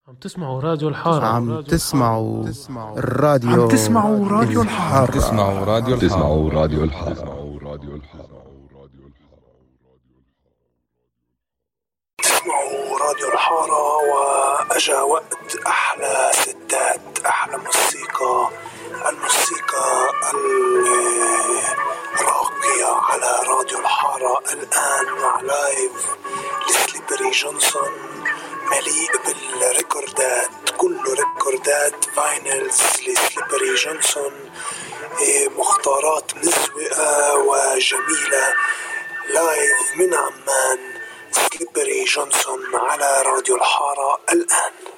عم تسمعوا راديو الحارة. عم تسمعوا الراديو الحارة. تسمعوا راديو الحارة. تسمعوا راديو الحارة. وأجا وقت أحلى ستات، أحلى موسيقى، الموسيقى الراقية على راديو الحارة الآن مع لايف لسليبري جونسون، مليء بالريكوردات، كله ريكوردات فاينلز لسليبري جونسون، مختارات مزوئة وجميلة. لايف من عمان، سليبري جونسون على راديو الحارة الآن.